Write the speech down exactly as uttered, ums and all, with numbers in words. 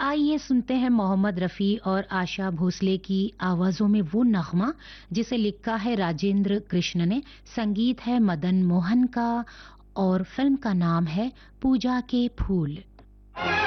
आइए सुनते हैं मोहम्मद रफ़ी और आशा भोसले की आवाज़ों में वो नग़्मा जिसे लिखा है राजेंद्र कृष्ण ने, संगीत है मदन मोहन का और फिल्म का नाम है पूजा के फूल।